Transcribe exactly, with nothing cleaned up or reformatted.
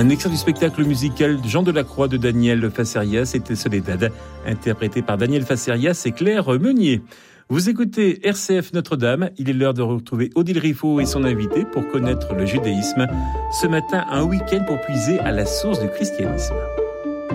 Un extrait du spectacle musical Jean Delacroix de Daniel Facerias, c'était Soledad, interprété par Daniel Facerias et Claire Meunier. Vous écoutez R C F Notre-Dame, il est l'heure de retrouver Odile Riffaut et son invité pour connaître le judaïsme. Ce matin, un week-end pour puiser à la source du christianisme.